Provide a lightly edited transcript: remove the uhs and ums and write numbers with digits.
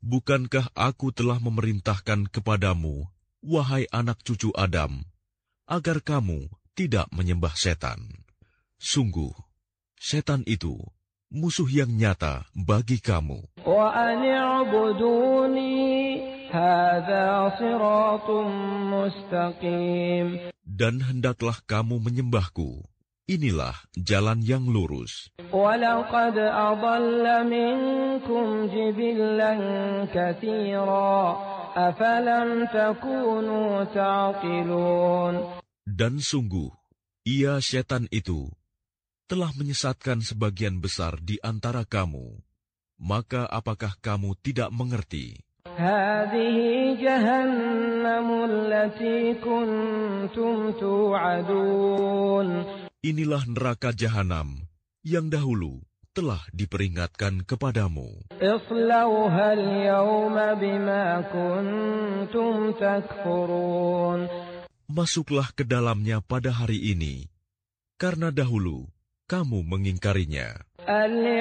Bukankah aku telah memerintahkan kepadamu, wahai anak cucu Adam, agar kamu tidak menyembah setan? Sungguh, setan itu musuh yang nyata bagi kamu. وَأَنِ اعْبُدُونِي هَذَا صِرَاطٌ مُسْتَقِيمٌ. Dan hendaklah kamu menyembahku. Inilah jalan yang lurus. وَلَقَدْ أَضَلَّ مِنكُمْ جِبِلًّا كَثِيرًا أَفَلَمْ تَكُونُوا تَعْقِلُونَ. Dan sungguh, ia setan itu telah menyesatkan sebagian besar di antara kamu. Maka apakah kamu tidak mengerti? هَذِهِ جَهَنَّمُ الَّتِي كُنتُمْ تُوعَدُونَ. Inilah neraka jahanam yang dahulu telah diperingatkan kepadamu. اصْلَوْهَا الْيَوْمَ بِمَا كُنتُمْ تَكْفُرُونَ. Masuklah ke dalamnya pada hari ini, karena dahulu kamu mengingkarinya.